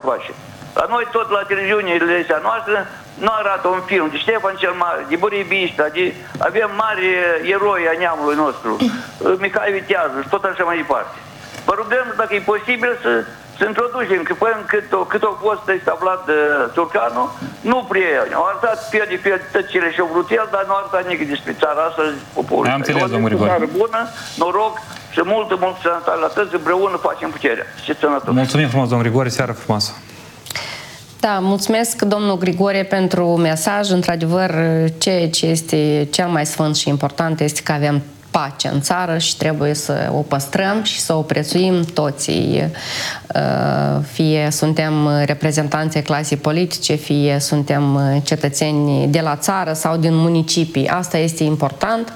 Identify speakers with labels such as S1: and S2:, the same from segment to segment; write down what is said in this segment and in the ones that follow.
S1: face. La noi tot la televiziunile astea noastre nu arată un film de Ștefan cel Mare, de Buribișta, avem mari eroi a neamului nostru, Mihai Viteazul și tot așa mai departe. Vă rugăm, dacă e posibil, să introducem, că până cât a fost instablat Țurcanu, nu prea. Au arătat pe tot cele și-au vrut el, dar nu a arătat nici despre țara asta, poporul.
S2: Am înțeles, domnul Grigore.
S1: Țară bună, noroc și multă sănătate la toți, împreună facem puterea. Și sănătate.
S2: Mulțumim frumos, domnul Grigore, seară frumoasă.
S3: Da, mulțumesc, domnul Grigore, pentru mesaj. Într-adevăr, ceea ce este cel mai sfânt și important este că avem pace în țară și trebuie să o păstrăm și să o prețuim toții. Fie suntem reprezentanții clasei politice, fie suntem cetățeni de la țară sau din municipii. Asta este important.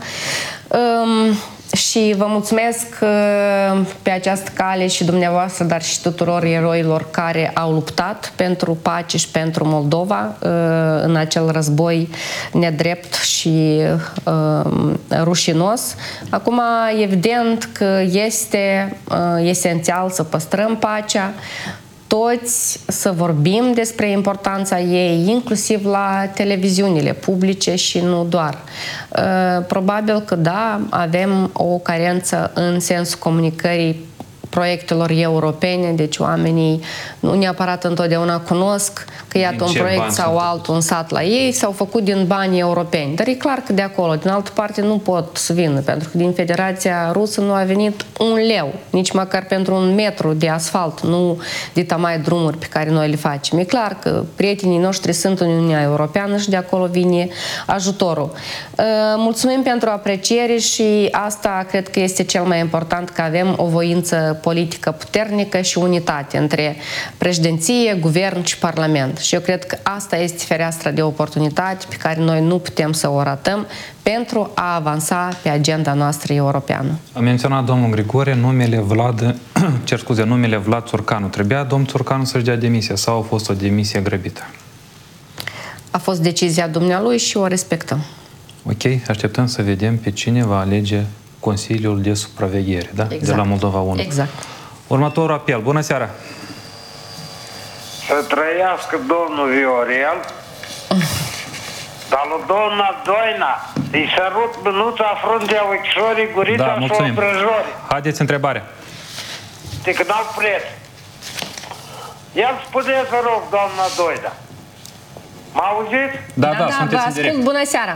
S3: Și vă mulțumesc pe această cale și dumneavoastră, dar și tuturor eroilor care au luptat pentru pace și pentru Moldova în acel război nedrept și rușinos. Acum, evident că este esențial să păstrăm pacea, toți să vorbim despre importanța ei, inclusiv la televiziunile publice și nu doar. Probabil că da, avem o carență în sensul comunicării proiectelor europene, deci oamenii nu neapărat întotdeauna cunosc că iată un proiect sau altul în sat la ei s-au făcut din bani europeni. Dar e clar că de acolo, din altă parte, nu pot să vină, pentru că din Federația Rusă nu a venit un leu, nici măcar pentru un metru de asfalt, nu de tamai drumuri pe care noi le facem. E clar că prietenii noștri sunt în Uniunea Europeană și de acolo vine ajutorul. Mulțumim pentru apreciere și asta cred că este cel mai important, că avem o voință politică puternică și unitate între președinție, guvern și parlament. Și eu cred că asta este fereastra de oportunitate pe care noi nu putem să o ratăm pentru a avansa pe agenda noastră europeană.
S2: A menționat domnul Grigore numele numele Vlad Țurcanu. Trebuia domnul Țurcanu să-și dea demisia sau a fost o demisie grăbită?
S3: A fost decizia dumnealui și o respectăm.
S2: Ok, așteptăm să vedem pe cine va alege Consiliul de Supraveghere, da? Exact. De la Moldova 1.
S3: Exact.
S2: Următorul apel. Bună seara!
S4: Să trăiască domnul Viorel, dar lui doamna Doina îi sărut mânuța fruntea ochișorii, gurița și obrăjorii.
S2: Haideți întrebarea.
S4: De că n-au preț. El spuneți, vă rog, doamna Doina. M-a auzit?
S2: Da, sunteți în direct.
S3: Bună seara!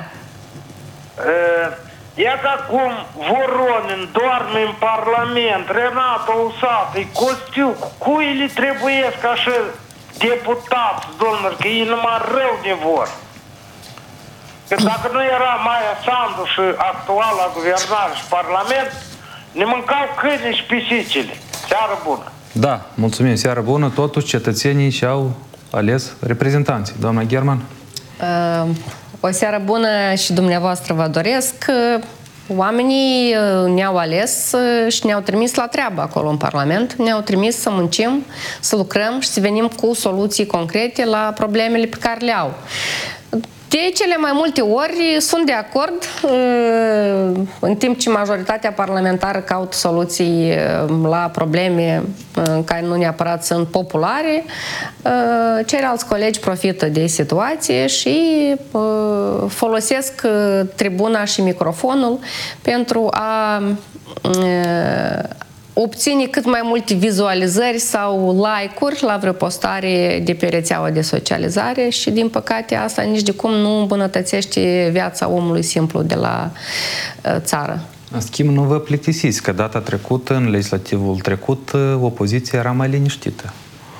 S4: Iată acum Voronin doarme în Parlament, Renato Usată, Costiu, cui le trebuiesc așa deputați, domnilor, că ei numai rău de vor. Că dacă nu era Maia Sandu și actuala guvernare și Parlament, ne mâncau câinii și pisicile. Seară bună!
S2: Da, mulțumim, seară bună. Totuși cetățenii și-au ales reprezentanții. Doamna German?
S3: O seară bună și dumneavoastră vă doresc. Oamenii ne-au ales și ne-au trimis la treabă acolo în Parlament. Ne-au trimis să muncim, să lucrăm și să venim cu soluții concrete la problemele pe care le au. De cele mai multe ori sunt de acord, în timp ce majoritatea parlamentară caută soluții la probleme care nu neapărat sunt populare, ceilalți colegi profită de situație și folosesc tribuna și microfonul pentru a obține cât mai multe vizualizări sau like-uri la vreo postare de pe rețeaua de socializare și, din păcate, asta nici de cum nu îmbunătățește viața omului simplu de la țară.
S2: În schimb, nu vă plictisiți, că data trecută, în legislativul trecut, opoziția era mai liniștită.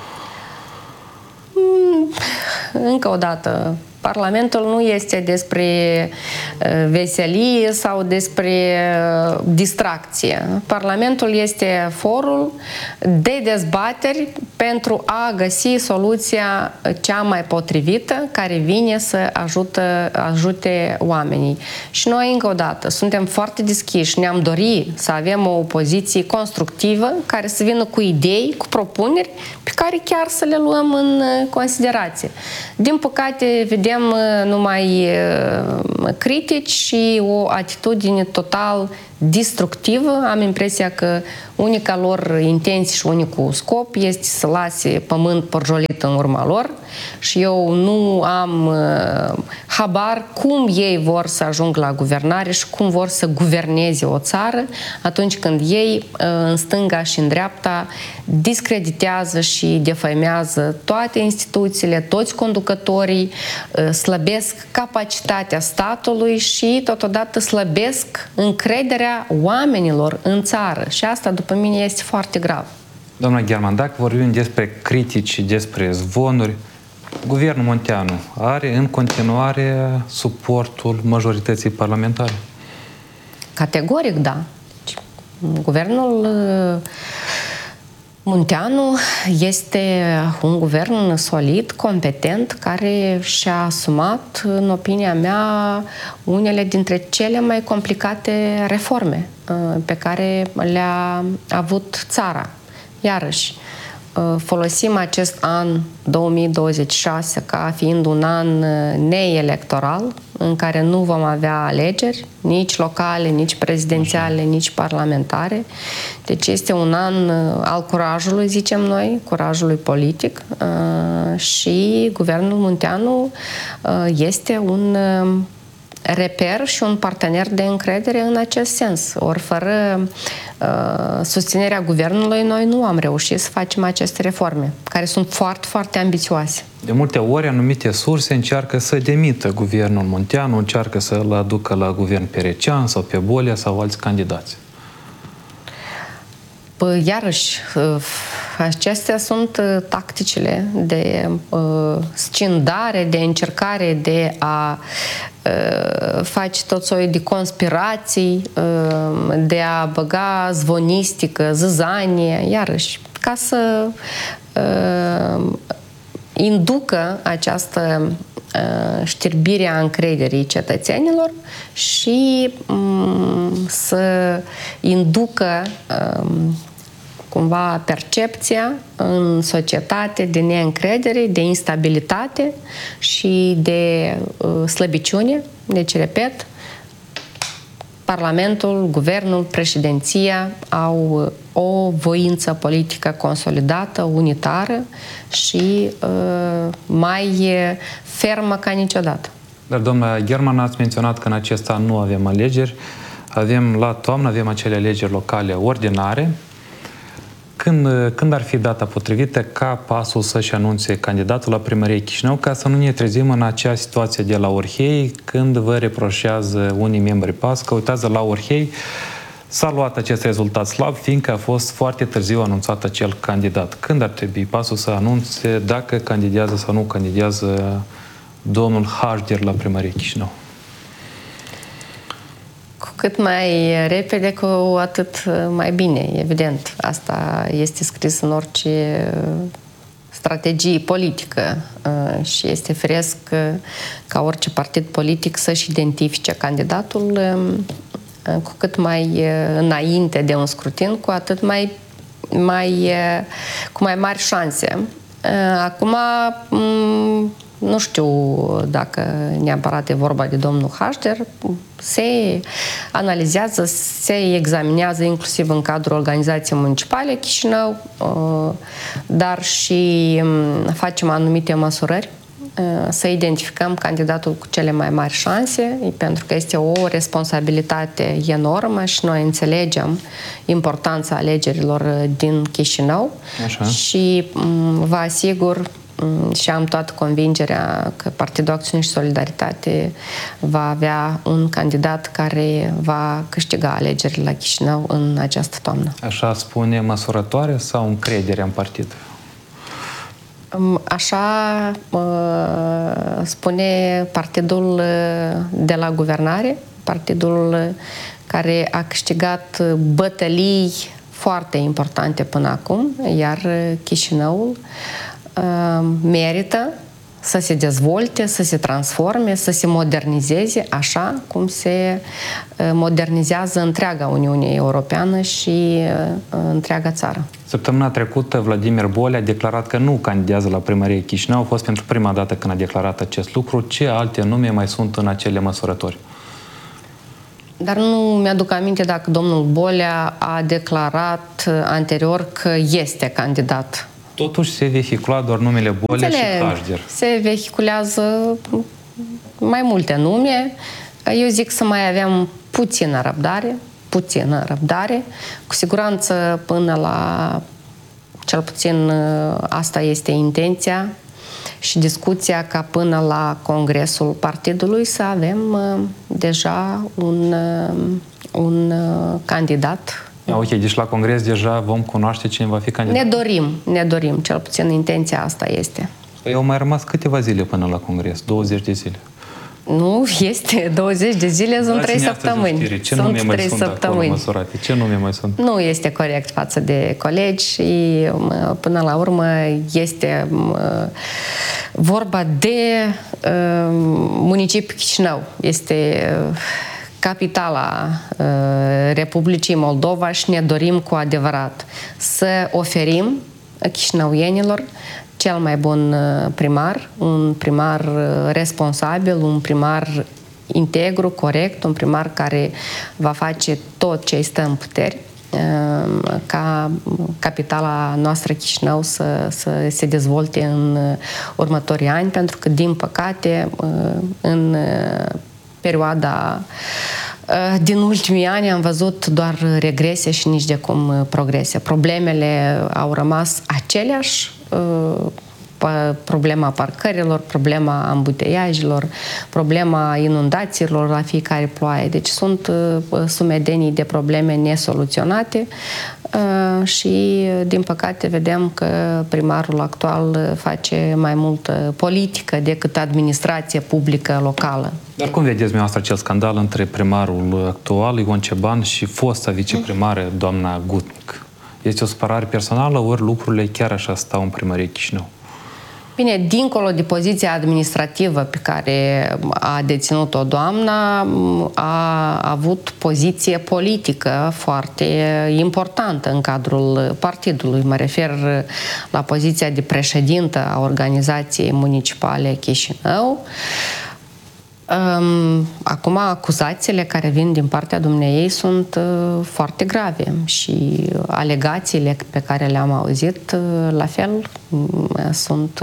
S3: Încă o dată, Parlamentul nu este despre veselie sau despre distracție. Parlamentul este forul de dezbateri pentru a găsi soluția cea mai potrivită care vine să ajute oamenii. Și noi, încă o dată, suntem foarte deschiși. Ne-am dorit să avem o opoziție constructivă care să vină cu idei, cu propuneri pe care chiar să le luăm în considerație. Din păcate, vedem numai critici și o atitudine total destructivă. Am impresia că unica lor intenție și unicul scop este să lase pământ porjolit în urma lor și eu nu am habar cum ei vor să ajungă la guvernare și cum vor să guverneze o țară atunci când ei în stânga și în dreapta discreditează și defăimează toate instituțiile, toți conducătorii, slăbesc capacitatea statului și totodată slăbesc încrederea oamenilor în țară. Și asta, după mine, este foarte grav.
S2: Doamna German, dacă vorbim despre critici și despre zvonuri, guvernul Munteanu are în continuare suportul majorității parlamentare?
S3: Categoric, da. Guvernul Munteanu este un guvern solid, competent, care și-a asumat, în opinia mea, unele dintre cele mai complicate reforme pe care le-a avut țara. Iarăși, folosim acest an 2026 ca fiind un an neelectoral, în care nu vom avea alegeri, nici locale, nici prezidențiale, nici parlamentare. Deci este un an al curajului, zicem noi, curajului politic și guvernul Munteanu este un reper și un partener de încredere în acest sens. Ori fără susținerea guvernului, noi nu am reușit să facem aceste reforme, care sunt foarte, foarte ambițioase.
S2: De multe ori, anumite surse încearcă să demită guvernul Munteanu, încearcă să-l aducă la guvern pe Recean sau pe Bolea sau alți candidați.
S3: Iarăși, acestea sunt tacticile de scindare, de încercare de a face tot soiul de conspirații, de a băga zvonistică, zâzanie, iarăși, ca să inducă această știrbire a încrederii cetățenilor și să inducă cumva percepția în societate de neîncredere, de instabilitate și de slăbiciune. Deci, repet, Parlamentul, Guvernul, Președinția au o voință politică consolidată, unitară și mai fermă ca niciodată.
S2: Dar, doamna German, ați menționat că în acest an nu avem alegeri. La toamnă avem acele alegeri locale ordinare. Când ar fi data potrivită ca PAS-ul să-și anunțe candidatul la primărie Chișinău, ca să nu ne trezim în acea situație de la Orhei, când vă reproșează unii membri PAS că, uitați, la Orhei s-a luat acest rezultat slab, fiindcă a fost foarte târziu anunțat acel candidat. Când ar trebui PAS-ul să anunțe dacă candidează sau nu candidează domnul Hașder la primărie Chișinău?
S3: Cu cât mai repede, cu atât mai bine, evident. Asta este scris în orice strategie politică și este firesc ca orice partid politic să-și identifice candidatul cu cât mai înainte de un scrutin, cu atât cu mai mari șanse. Acum, nu știu dacă neapărat e vorba de domnul Hașder, se analizează, se examinează inclusiv în cadrul organizației municipale Chișinău, dar și facem anumite măsurări să identificăm candidatul cu cele mai mari șanse, pentru că este o responsabilitate enormă și noi înțelegem importanța alegerilor din Chișinău.
S2: Așa.
S3: Și vă asigur și am toată convingerea că Partidul Acțiune și Solidaritate va avea un candidat care va câștiga alegerile la Chișinău în această toamnă.
S2: Așa spune măsurătoare sau încrederea în partid?
S3: Așa spune partidul de la guvernare, partidul care a câștigat bătălii foarte importante până acum, iar Chișinăul merită să se dezvolte, să se transforme, să se modernizeze așa cum se modernizează întreaga Uniune Europeană și întreaga țară.
S2: Săptămâna trecută, Vladimir Bolea a declarat că nu candidează la primărie Chișinău. A fost pentru prima dată când a declarat acest lucru. Ce alte nume mai sunt în acele măsurători?
S3: Dar nu mi-aduc aminte dacă domnul Bolea a declarat anterior că este candidat.
S2: Totuși se vehicula doar numele Bolea și Hajder.
S3: Se vehiculează mai multe nume. Eu zic să mai avem puțină răbdare. Cu siguranță până la, cel puțin asta este intenția și discuția, ca până la congresul partidului să avem deja un candidat.
S2: Ok, deci la congres deja vom cunoaște cine va fi candidat.
S3: Ne dorim, cel puțin intenția asta este.
S2: Păi au mai rămas câteva zile până la congres, 20 de zile.
S3: Nu, este 20 de zile, sunt 3 săptămâni.
S2: Ce nume mai sunt acolo măsurate? Ce nume mai sunt?
S3: Nu este corect față de colegi și până la urmă este vorba de municipiul Chișinău. Este capitala Republicii Moldova și ne dorim cu adevărat să oferim chișinăuienilor cel mai bun primar, un primar responsabil, un primar integru, corect, un primar care va face tot ce îi stă în puteri ca capitala noastră Chișinău să se dezvolte în următorii ani, pentru că, din păcate, în perioada din ultimii ani am văzut doar regrese și nici de cum progrese. Problemele au rămas aceleași, problema parcărilor, problema ambuteiajelor, problema inundațiilor la fiecare ploaie. Deci sunt sumedenii de probleme nesoluționate și, din păcate, vedem că primarul actual face mai multă politică decât administrație publică locală.
S2: Dar cum vedeți dumneavoastră acel scandal între primarul actual, Ion Ceban, și fosta viceprimară, doamna Gutnic? Este o supărare personală, ori lucrurile chiar așa stau în primărie Chișinău?
S3: Bine, dincolo de poziția administrativă pe care a deținut-o doamna, a avut poziție politică foarte importantă în cadrul partidului. Mă refer la poziția de președintă a organizației municipale Chișinău. Acum, acuzațiile care vin din partea dumneiei sunt foarte grave și alegațiile pe care le-am auzit, la fel, sunt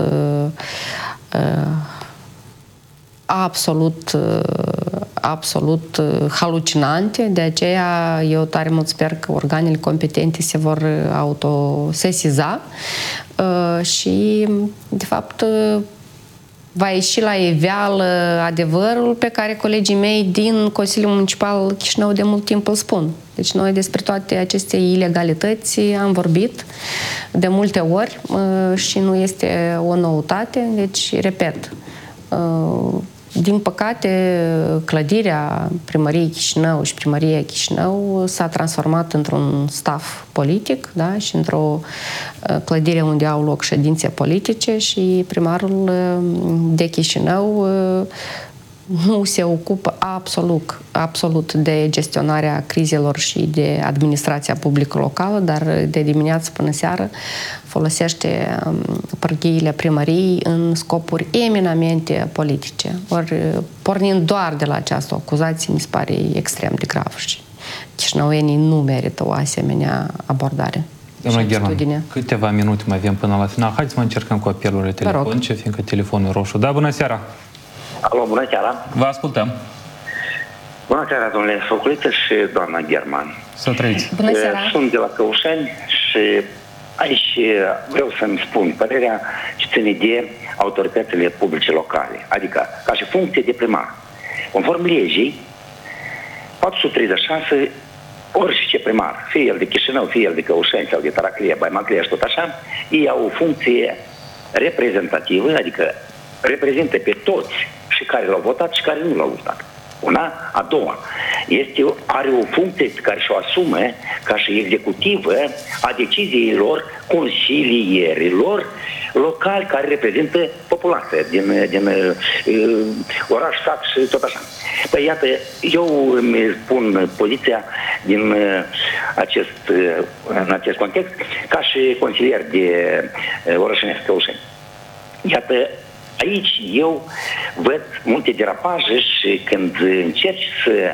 S3: absolut halucinante. De aceea eu tare mult sper că organele competente se vor autosesiza și, de fapt, va ieși la iveală adevărul pe care colegii mei din Consiliul Municipal Chișinău de mult timp îl spun. Deci noi despre toate aceste ilegalități am vorbit de multe ori și nu este o noutate. Deci, repet, din păcate, clădirea primăriei Chișinău și primăria Chișinău s-a transformat într-un staff politic, da? Și într-o clădire unde au loc ședințe politice și primarul de Chișinău nu se ocupă absolut de gestionarea crizelor și de administrația publică locală, dar de dimineață până seară folosește pârghiile primăriei în scopuri eminamente politice. Ori, pornind doar de la această acuzație, mi se pare extrem de grav și chișinăuenii nu merită o asemenea abordare.
S2: Doamna German, câteva minute mai avem până la final. Haideți să mai încercăm cu apelurile telefonice, fiindcă telefonul e roșu. Da, bună seara!
S5: Alo, bună seara!
S2: Vă ascultăm!
S5: Bună seara, domnule Soculiță și doamna German.
S2: Să trăiți!
S3: Bună seara!
S5: Sunt de la Căușeni și aici vreau să-mi spun părerea ce ține de autoritățile publice locale, adică ca și funcție de primar. Conform legii, 436, orice primar, fie el de Chișinău, fie el de Căușeni sau de Taraclie, Baimaclie și tot așa, ei au o funcție reprezentativă, adică reprezintă pe toți și care l-au votat și care nu l-au votat. Una. A doua, are o funcție care și-o asumă ca și executivă a deciziilor consilierilor locali care reprezintă populația din oraș, sat și tot așa. Păi iată, eu îmi spun poziția în acest context ca și consilier de Orășenesc Căușeni. Iată, Aici eu văd multe derapaje și când încerci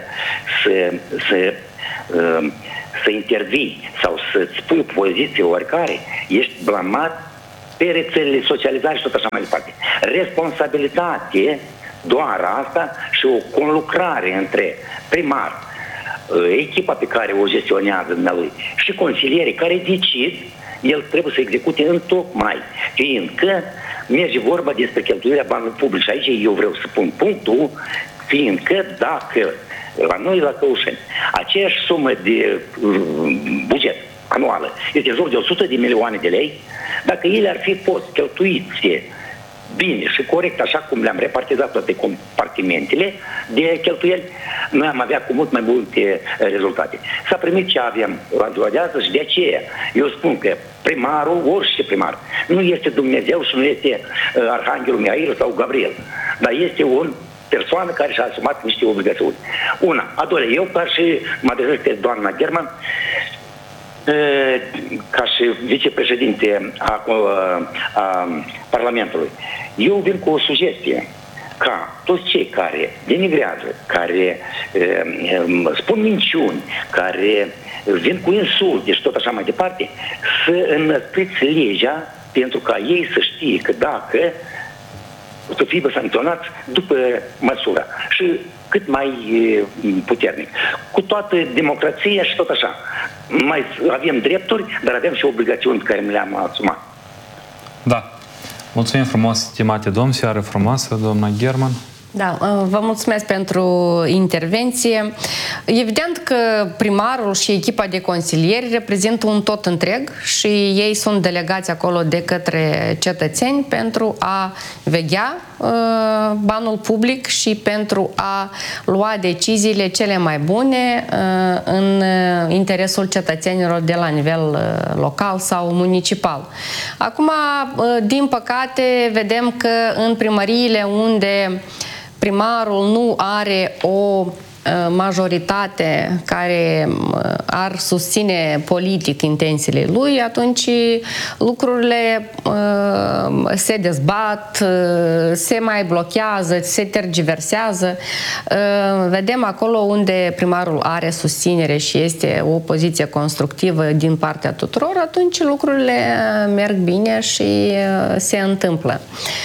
S5: să intervii sau să-ți pui o poziție oricare, ești blamat pe rețelele socializare și tot așa mai departe. Responsabilitate doar asta și o conlucrare între primar, echipa pe care o gestionează dumnealui și consilierii care decid, el trebuie să execute întocmai, fiindcă merge vorba despre cheltuirea banului public. Și aici eu vreau să pun punctul, fiindcă dacă la noi, la Căușeni, aceeași sumă de buget anuală este în jur de 100 de milioane de lei, dacă ele ar fi fost cheltuite bine și corect, așa cum le-am repartizat toate compartimentele de cheltuieli, noi am avea cu mult mai multe rezultate. S-a primit ce avem la ziua de astăzi și de aceea eu spun că primarul, orice primar, nu este Dumnezeu și nu este Arhanghelul Mihail sau Gabriel, dar este un persoană care și-a asumat niște obligațiuni. Una. A doua, eu ca și mă adresez pe doamna German, ca și vicepreședinte a Parlamentului, eu vin cu o sugestie ca toți cei care denigrează, care spun minciuni, care vin cu insulte și tot așa mai departe, să înăspriți legea pentru ca ei să știe că dacă să fie sancționați după măsură și cât mai puternic. Cu toată democrația și tot așa. Mai avem drepturi, dar avem și obligațiuni care mi le-am asumat.
S2: Da. Mulțumim frumos, stimate domn, seară frumoasă, doamna German.
S3: Da, vă mulțumesc pentru intervenție. Evident că primarul și echipa de consilieri reprezintă un tot întreg și ei sunt delegați acolo de către cetățeni pentru a veghea banul public și pentru a lua deciziile cele mai bune în interesul cetățenilor de la nivel local sau municipal. Acum, din păcate, vedem că în primăriile unde primarul nu are o majoritate care ar susține politic intențiile lui, atunci lucrurile se dezbat, se mai blochează, se tergiversează. Vedem acolo unde primarul are susținere și este o poziție constructivă din partea tuturor, atunci lucrurile merg bine și se întâmplă.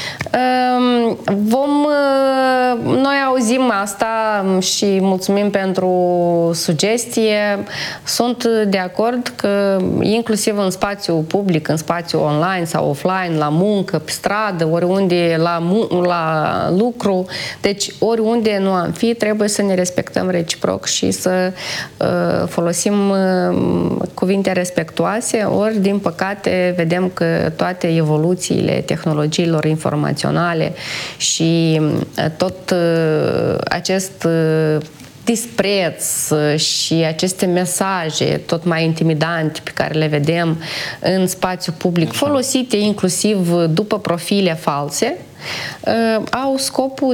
S3: Noi auzim asta și mulțumim pentru sugestie. Sunt de acord că inclusiv în spațiu public, în spațiu online sau offline, la muncă, pe stradă, oriunde, la lucru, deci oriunde nu am fi, trebuie să ne respectăm reciproc și să folosim cuvinte respectuoase, ori din păcate vedem că toate evoluțiile tehnologiilor informaționale și tot acest dispreț și aceste mesaje tot mai intimidante pe care le vedem în spațiu public, folosite inclusiv după profile false, au scopul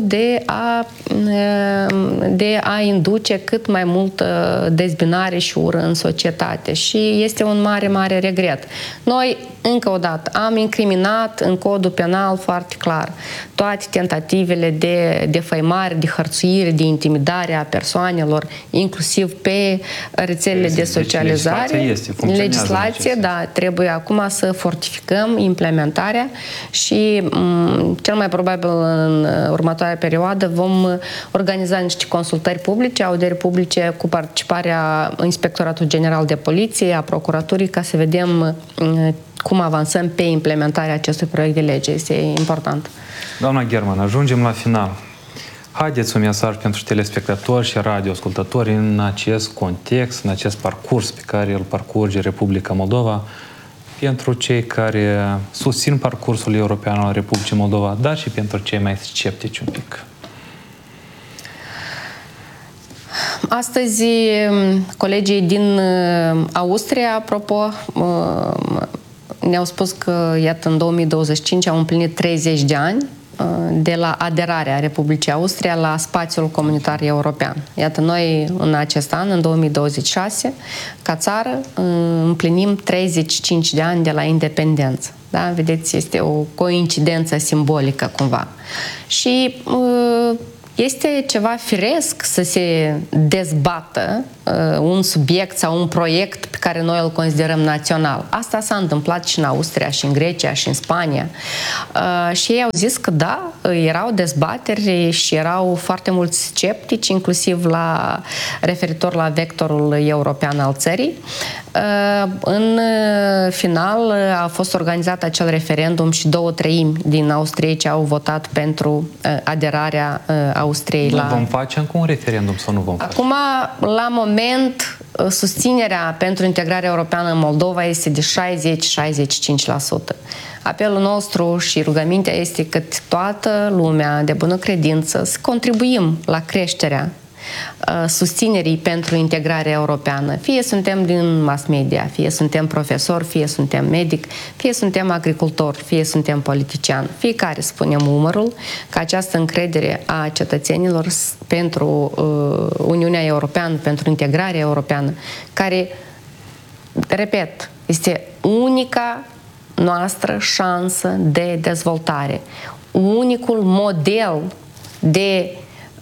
S3: de a induce cât mai multă dezbinare și ură în societate și este un mare, mare regret. Noi, încă o dată, am incriminat în codul penal foarte clar toate tentativele de defăimare, de hărțuire, de intimidare a persoanelor, inclusiv pe rețelele de socializare. Legislație, da, trebuie acum să fortificăm implementarea și cel mai probabil în următoarea perioadă vom organiza niște consultări publice, audieri publice cu participarea Inspectoratului General de Poliție, a Procuraturii, ca să vedem cum avansăm pe implementarea acestui proiect de lege. Este important.
S2: Doamna German, ajungem la final. Haideți un mesaj pentru telespectatori și radioascultători în acest context, în acest parcurs pe care îl parcurge Republica Moldova, pentru cei care susțin parcursul european al Republicii Moldova, dar și pentru cei mai sceptici un pic.
S3: Astăzi, colegii din Austria, apropo, ne-au spus că, iată, în 2025 au împlinit 30 de ani de la aderarea Republicii Austria la spațiul comunitar european. Iată, noi în acest an, în 2026, ca țară, împlinim 35 de ani de la independență. Da? Vedeți, este o coincidență simbolică cumva. Și este ceva firesc să se dezbată un subiect sau un proiect pe care noi îl considerăm național. Asta s-a întâmplat și în Austria, și în Grecia, și în Spania. Și ei au zis că da, erau dezbateri și erau foarte mulți sceptici, inclusiv referitor la vectorul european al țării. În final a fost organizat acel referendum și 2/3 din austrieci au votat pentru aderarea Austriei la...
S2: Vom face încă un referendum sau nu vom face?
S3: Acum, la moment, susținerea pentru integrarea europeană în Moldova este de 60-65%. Apelul nostru și rugămintea este că toată lumea de bună credință să contribuim la creșterea susținerii pentru integrarea europeană. Fie suntem din mass media, fie suntem profesori, fie suntem medic, fie suntem agricultori, fie suntem politician. Fiecare spunem umărul că această încredere a cetățenilor pentru Uniunea Europeană, pentru integrarea europeană, care, repet, este unica noastră șansă de dezvoltare. Unicul model de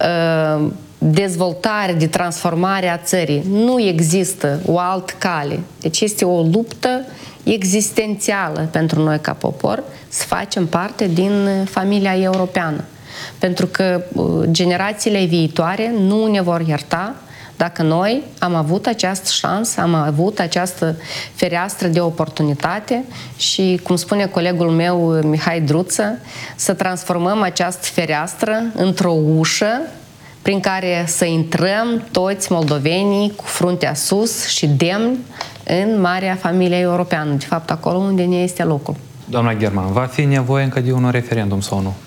S3: dezvoltare, de transformare a țării. Nu există o altă cale. Deci este o luptă existențială pentru noi ca popor să facem parte din familia europeană. Pentru că generațiile viitoare nu ne vor ierta dacă noi am avut această șansă, am avut această fereastră de oportunitate și, cum spune colegul meu Mihai Druță, să transformăm această fereastră într-o ușă prin care să intrăm toți moldovenii cu fruntea sus și demni în marea familie europeană, de fapt acolo unde ne este locul.
S2: Doamna German, va fi nevoie încă de un referendum sau nu?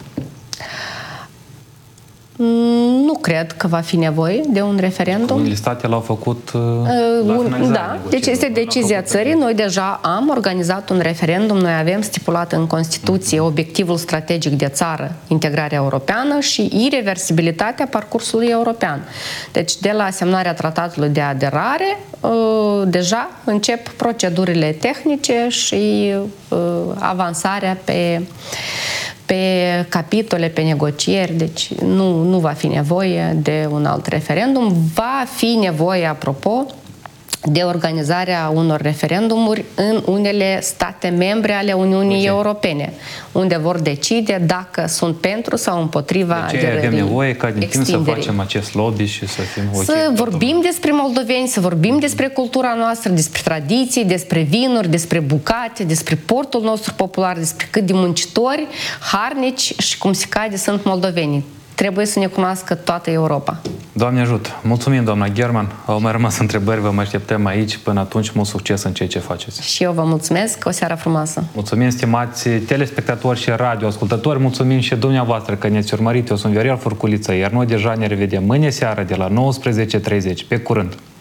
S3: Nu cred că va fi nevoie de un referendum.
S2: Unele state l-au făcut
S3: da, deci este decizia țării. Noi deja am organizat un referendum. Noi avem stipulat în Constituție obiectivul strategic de țară, integrarea europeană și ireversibilitatea parcursului european. Deci de la semnarea tratatului de aderare deja încep procedurile tehnice și avansarea pe capitole, pe negocieri, deci nu va fi nevoie de un alt referendum. Va fi nevoie, apropo, de organizarea unor referendumuri în unele state membre ale Uniunii Europene, unde vor decide dacă sunt pentru sau împotriva aderării.
S2: Avem nevoie ca din timp să facem acest lobby și să fim
S3: să vorbim despre moldoveni, să vorbim despre cultura noastră, despre tradiții, despre vinuri, despre bucate, despre portul nostru popular, despre cât de muncitori, harnici și cum se cade sunt moldovenii. Trebuie să ne cunoască toată Europa.
S2: Doamne ajută! Mulțumim, doamna German. Au mai rămas întrebări, vă mai așteptăm aici. Până atunci, mult succes în ceea ce faceți.
S3: Și eu vă mulțumesc. O seară frumoasă!
S2: Mulțumim, stimați telespectatori și radioascultători. Mulțumim și dumneavoastră că ne-ați urmărit. Eu sunt Viorel Furculiță, iar noi deja ne revedem mâine seară de la 19:30. Pe curând!